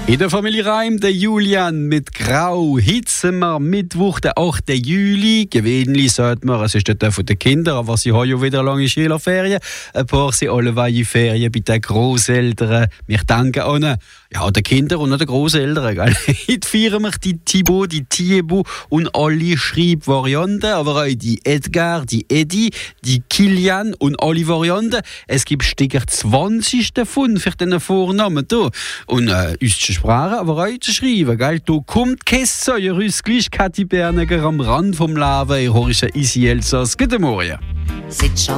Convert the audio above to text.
In der Familie Reim, der Julian mit Grau. Heute sind wir Mittwoch, der 8. Juli. Gewöhnlich sagt man, es ist der Tag der Kinder, aber sie haben ja wieder lange Schülerferien. Ein paar sind alle Weiheferien bei den Grosseltern. Wir danken ihnen. Ja, den Kindern und den Grosseltern. Gell? Heute feiern wir die Thibaut, die Thibaut und alle Schreibvarianten, aber auch die Edgar, die Edi, die Kilian und alle Varianten. Es gibt sticker 20 davon für diesen Vornamen hier. Und uns zu sprachen, aber auch zu schreiben. Gell? Da kommt kein Säuerüsglisch, Kathi Berneger am Rand vom Leben. Ich höre Isi Elsass. Guten Morgen.